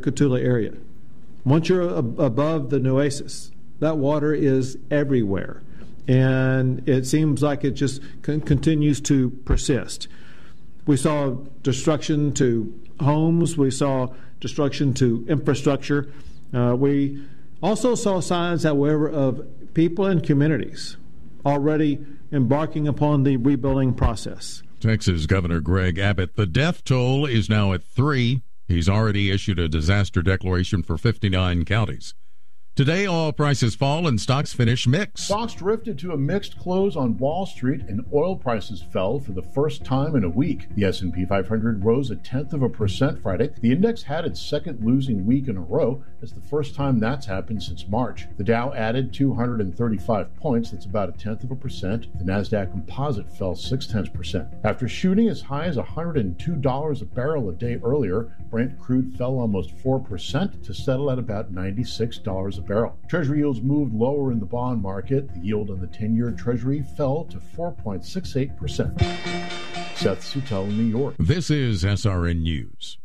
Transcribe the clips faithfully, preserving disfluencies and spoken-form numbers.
Cotulla area. Once you're ab- above the Nueces, that water is everywhere. And it seems like it just con- continues to persist. We saw destruction to homes. We saw destruction to infrastructure. Uh, we also saw signs, however, of people and communities already embarking upon the rebuilding process. Texas Governor Greg Abbott. The death toll is now at three. He's already issued a disaster declaration for fifty-nine counties. Today, oil prices fall and stocks finish mixed. Stocks drifted to a mixed close on Wall Street, and oil prices fell for the first time in a week. The S and P five hundred rose a tenth of a percent Friday. The index had its second losing week in a row. It's the first time that's happened since March. The Dow added two hundred thirty-five points. That's about a tenth of a percent. The NASDAQ Composite fell six tenths percent. After shooting as high as one hundred two dollars a barrel a day earlier, Brent crude fell almost four percent to settle at about ninety-six dollars a barrel. Treasury yields moved lower in the bond market. The yield on the ten-year Treasury fell to four point six eight percent. Seth Sutel, New York. This is S R N News.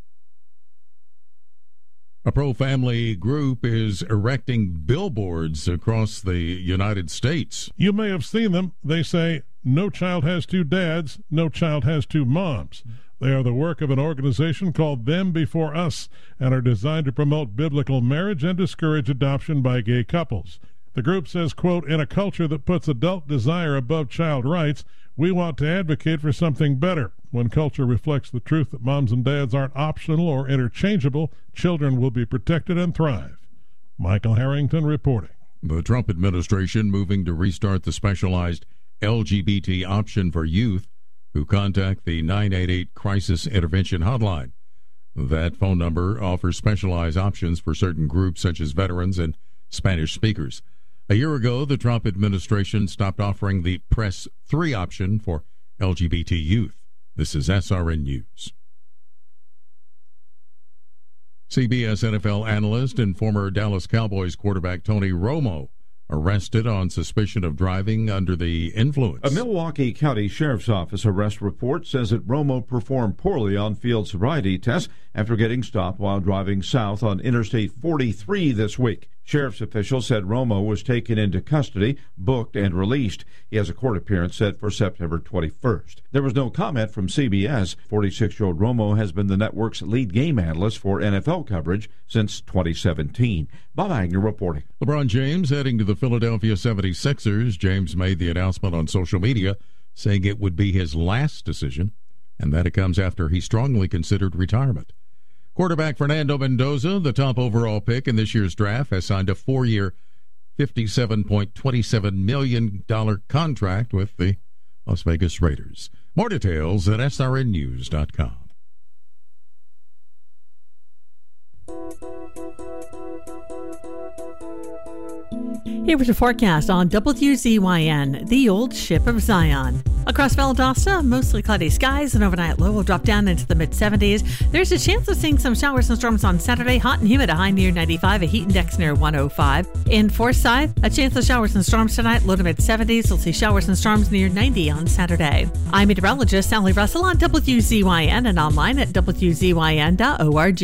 A pro-family group is erecting billboards across the United States. You may have seen them. They say, "No child has two dads, no child has two moms." They are the work of an organization called Them Before Us and are designed to promote biblical marriage and discourage adoption by gay couples. The group says, quote, "In a culture that puts adult desire above child rights, we want to advocate for something better. When culture reflects the truth that moms and dads aren't optional or interchangeable, children will be protected and thrive." Michael Harrington reporting. The Trump administration moving to restart the specialized L G B T option for youth who contact the nine eight eight Crisis Intervention Hotline. That phone number offers specialized options for certain groups such as veterans and Spanish speakers. A year ago, the Trump administration stopped offering the Press three option for L G B T youth. This is S R N News. C B S N F L analyst and former Dallas Cowboys quarterback Tony Romo arrested on suspicion of driving under the influence. A Milwaukee County Sheriff's Office arrest report says that Romo performed poorly on field sobriety tests after getting stopped while driving south on Interstate forty-three this week. Sheriff's officials said Romo was taken into custody, booked, and released. He has a court appearance set for September twenty-first. There was no comment from C B S. forty-six-year-old Romo has been the network's lead game analyst for N F L coverage since twenty seventeen. Bob Agnew reporting. LeBron James heading to the Philadelphia seventy-sixers. James made the announcement on social media, saying it would be his last decision, and that it comes after he strongly considered retirement. Quarterback Fernando Mendoza, the top overall pick in this year's draft, has signed a four-year, fifty-seven point two seven million dollars contract with the Las Vegas Raiders. More details at S R N news dot com. Here was your forecast on W Z Y N, the old ship of Zion. Across Valdosta, mostly cloudy skies, and overnight low will drop down into the mid seventies. There's a chance of seeing some showers and storms on Saturday, hot and humid, a high near ninety-five, a heat index near one oh five. In Forsyth, a chance of showers and storms tonight, low to mid seventies. We'll see showers and storms near ninety on Saturday. I'm meteorologist Sally Russell on W Z Y N and online at W Z Y N dot org.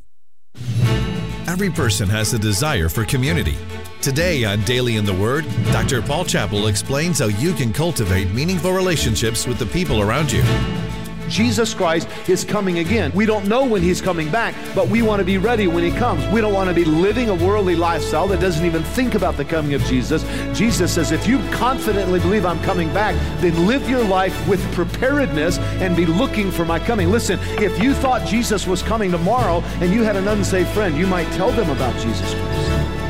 Every person has a desire for community. Today on Daily in the Word, Doctor Paul Chappell explains how you can cultivate meaningful relationships with the people around you. Jesus Christ is coming again. We don't know when he's coming back, but we want to be ready when he comes. We don't want to be living a worldly lifestyle that doesn't even think about the coming of Jesus. Jesus says, if you confidently believe I'm coming back, then live your life with preparedness and be looking for my coming. Listen, if you thought Jesus was coming tomorrow and you had an unsaved friend, you might tell them about Jesus Christ.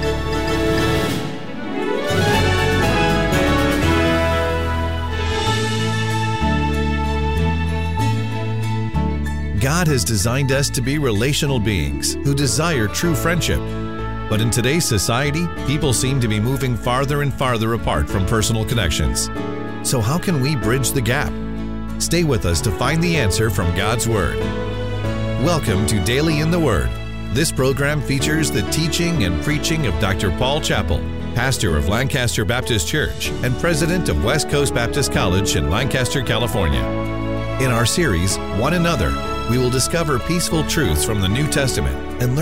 God has designed us to be relational beings who desire true friendship. But in today's society, people seem to be moving farther and farther apart from personal connections. So how can we bridge the gap? Stay with us to find the answer from God's Word. Welcome to Daily in the Word. This program features the teaching and preaching of Doctor Paul Chappell, pastor of Lancaster Baptist Church and president of West Coast Baptist College in Lancaster, California. In our series, One Another, we will discover peaceful truths from the New Testament and learn